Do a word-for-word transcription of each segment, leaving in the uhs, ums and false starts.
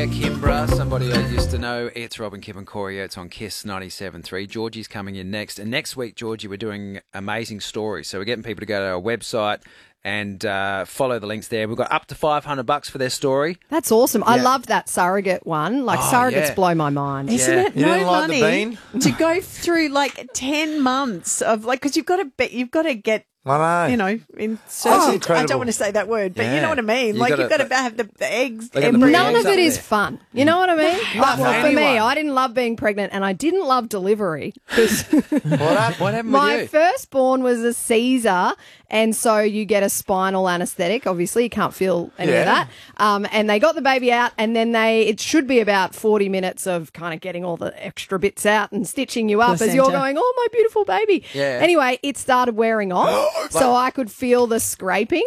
Kimbra, somebody I used to know. It's Robin, Kip and Corey. It's on Kiss ninety-seven point three. Georgie's coming in next. And next week, Georgie, we're doing amazing stories. So we're getting people to go to our website and uh, follow the links there. We've got up to five hundred bucks for their story. That's awesome. Yeah. I love that surrogate one. Like, Oh, surrogates yeah. blow my mind. Isn't Yeah. it You no didn't like the money bean? to go through like ten months of like because you've got to be, you've got to get I know. you know in That's certain, I incredible. don't want to say that word, but you Yeah. know what I mean. You like gotta- you've got to have the, the eggs. They got the every- None eggs of up it is there. fun. You know what I mean? Like, well, for me, anyone. I didn't love being pregnant and I didn't love delivery. 'Cause What, hap- what happened my with you? firstborn was a Caesar, and so you get a spinal anaesthetic. Obviously, you can't feel any Yeah. of that. Um, and they got the baby out, and then they it should be about forty minutes of kind of getting all the extra bits out and stitching you up as you're Placenta. going, oh, my beautiful baby. Yeah. Anyway, it started wearing off, so I could feel the scraping.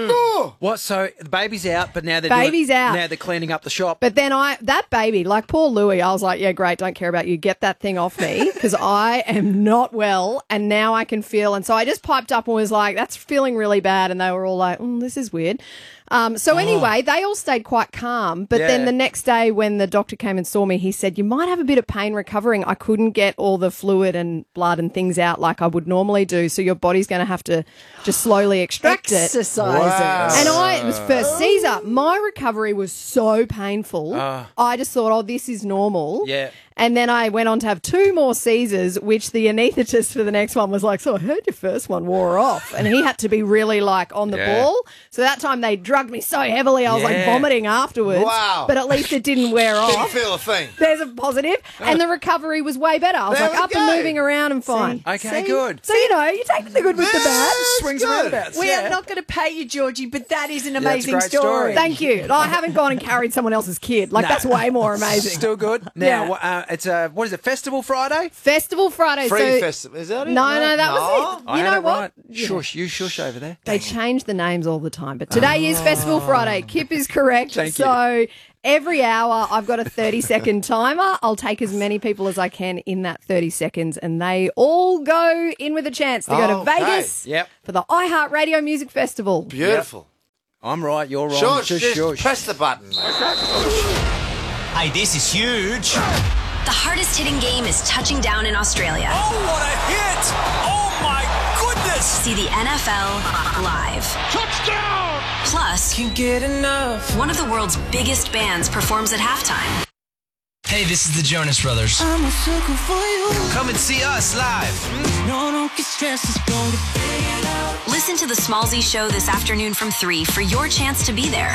What? So the baby's out, but now they're Baby's doing, out. Now they're cleaning up the shop. But then I, that baby, like poor Louis, I was like, yeah, great, don't care about you. Get that thing off me because I am not well and now I can feel. And so I just piped up and was like, that's feeling really bad. And they were all like, mm, this is weird. Um, so anyway, they all stayed quite calm. But then Yeah. the next day when the doctor came and saw me, he said, you might have a bit of pain recovering. I couldn't get all the fluid and blood and things out like I would normally do. So your body's going to have to just slowly extract it. Exercises. Wow. And I, it was first Caesar. My recovery was so painful. I just thought, oh, this is normal. Yeah. And then I went on to have two more Caesars, which the anaesthetist for the next one was like, so I heard your first one wore off. And he had to be really like on the Yeah. ball. So that time they drugged me so heavily, I was like Yeah. vomiting afterwards. Wow. But at least it didn't wear Didn't off. feel a thing. There's a positive. And the recovery was way better. I was There like we up and go. moving around and fine. Okay, See? good. So, you know, you take the good with the bad. Swings good. and roundabouts. We yeah. are not going to pay you, Georgie, but that is an that's a amazing great story. Thank you. I haven't gone and carried someone else's kid. Like, No. that's way more amazing. Still good. Now, Yeah. wha- uh, it's a, what is it, Festival Friday? Festival Friday. Free so, festival. Is that it? No, no, that was it. I You had know it what? right. Shush, you shush over there. They change the names all the time. But today is Festival Friday. Kip is correct. Thank you. so every hour I've got a thirty second timer. I'll take as many people as I can in that thirty seconds. And they all go in with a chance to go to Okay. Vegas Yep. for the iHeartRadio Music Festival. Beautiful. I'm right, you're wrong. Shush, Shush, just shush. press the button, mate. Hey, this is huge. The hardest hitting game is touching down in Australia. Oh, what a hit! Oh, my goodness! See the N F L live. Touchdown! Plus, Can't get enough. one of the world's biggest bands performs at halftime. Hey, this is the Jonas Brothers. I'm a sucker for you. Come and see us live. No, don't get stressed, it's gonna fade out. Listen to the Smallzy Show this afternoon from three for your chance to be there.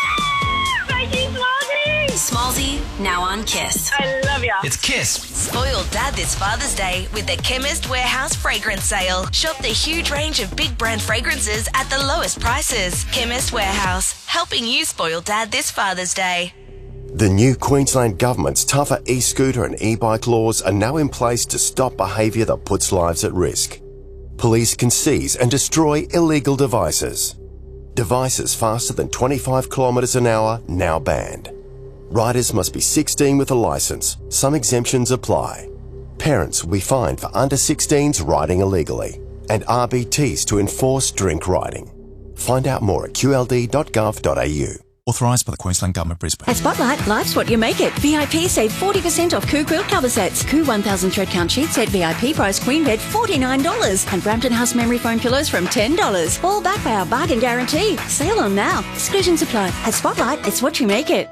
Thank you, Smallzy! Smallzy, now on Kiss. I love ya. It's Kiss. Spoil Dad this Father's Day with the Chemist Warehouse Fragrance Sale. Shop the huge range of big brand fragrances at the lowest prices. Chemist Warehouse, helping you spoil Dad this Father's Day. The new Queensland Government's tougher e-scooter and e-bike laws are now in place to stop behaviour that puts lives at risk. Police can seize and destroy illegal devices. Devices faster than twenty-five kilometres an hour now banned. Riders must be sixteen with a licence. Some exemptions apply. Parents will be fined for under sixteens riding illegally, and R B Ts to enforce drink riding. Find out more at q l d dot gov dot a u. Authorised by the Queensland Government, Brisbane. At Spotlight, life's what you make it. V I P save forty percent off Koo quilt cover sets. Koo one thousand thread count sheet set V I P price queen bed forty-nine dollars. And Brampton House memory foam pillows from ten dollars. All backed by our bargain guarantee. Sale on now. Exclusions apply. At Spotlight, it's what you make it.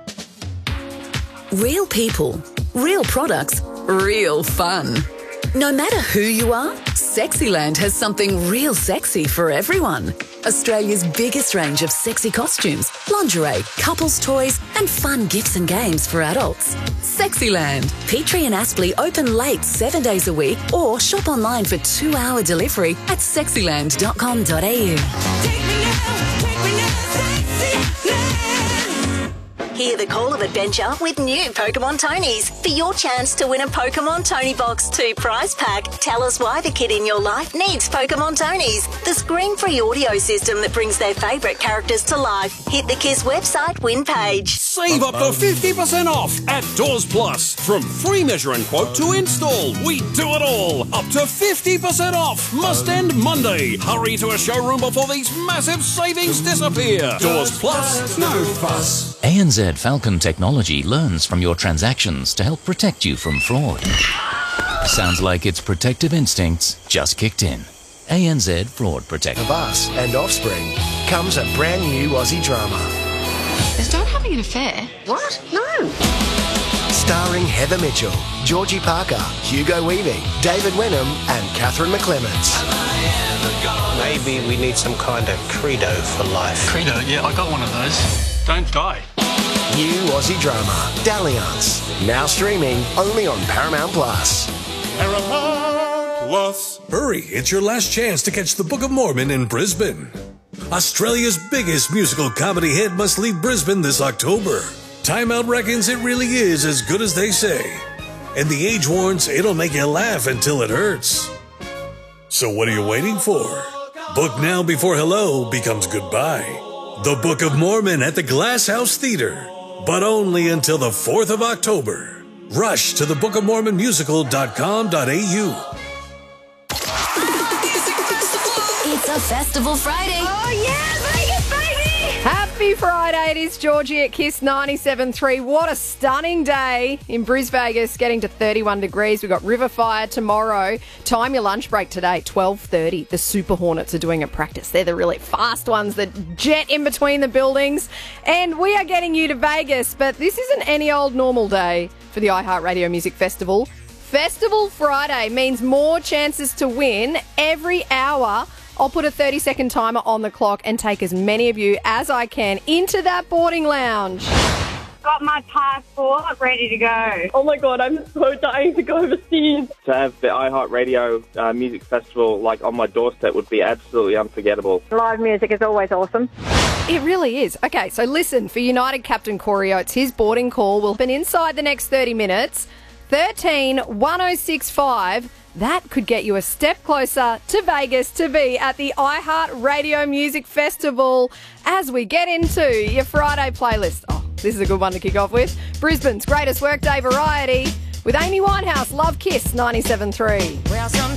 Real people, real products, real fun. No matter who you are, Sexyland has something real sexy for everyone. Australia's biggest range of sexy costumes, lingerie, couples toys, and fun gifts and games for adults. Sexyland. Petrie and Aspley open late seven days a week or shop online for two hour delivery at sexyland dot com dot a u. Hear the call of adventure with new Pokemon Tonys. For your chance to win a Pokemon Tony Box two prize pack, tell us why the kid in your life needs Pokemon Tonys. The screen-free audio system that brings their favourite characters to life. Hit the Kiss website win page. Save up to fifty percent off at Doors Plus. From free measure and quote to install, we do it all. Up to fifty percent off. Must end Monday. Hurry to a showroom before these massive savings disappear. Doors Plus, no fuss. A N Z Falcon technology learns from your transactions to help protect you from fraud. Sounds like its protective instincts just kicked in. A N Z Fraud Protect. Of us and Offspring comes a brand new Aussie drama. Is Dad having an affair? What? No. Starring Heather Mitchell, Georgie Parker, Hugo Weaving, David Wenham and Catherine McClements. Maybe we need some kind of credo for life. Credo? Yeah, I got one of those. Don't die. New Aussie drama, Dalliance. Now streaming only on Paramount Plus. Paramount Plus. Hurry, it's your last chance to catch the Book of Mormon in Brisbane. Australia's biggest musical comedy hit must leave Brisbane this October. Time Out reckons it really is as good as they say. And The Age warns it'll make you laugh until it hurts. So what are you waiting for? Book now before hello becomes goodbye. The Book of Mormon at the Glass House Theatre, but only until the fourth of October. Rush to the book of mormon musical dot com dot a u. It's a Festival Friday. Oh, yeah, Vegas, baby! Happy Friday. It is Georgie at Kiss ninety-seven point three. What a stunning day in Bris Vegas, getting to thirty-one degrees. We've got River Fire tomorrow. Time your lunch break today, twelve thirty. The Super Hornets are doing a practice. They're the really fast ones that jet in between the buildings. And we are getting you to Vegas, but this isn't any old normal day for the iHeartRadio Music Festival. Festival Friday means more chances to win every hour. I'll put a thirty-second timer on the clock and take as many of you as I can into that boarding lounge. Got my passport ready to go. Oh my God, I'm so dying to go overseas. To have the iHeartRadio uh, Music Festival like on my doorstep would be absolutely unforgettable. Live music is always awesome. It really is. Okay, so listen, for United Captain Corey Oates, his boarding call will be inside the next thirty minutes. thirteen one oh six five. That could get you a step closer to Vegas to be at the iHeartRadio Music Festival as we get into your Friday playlist. Oh, this is a good one to kick off with. Brisbane's greatest workday variety with Amy Winehouse, Love Kiss ninety-seven point three. Well, some